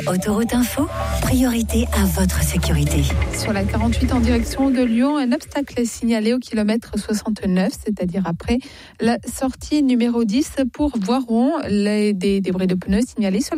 Autoroute Info, priorité à votre sécurité. Sur la 48 en direction de Lyon, un obstacle est signalé au kilomètre 69, c'est-à-dire après la sortie numéro 10 pour Voiron. Des débris de pneus signalés sur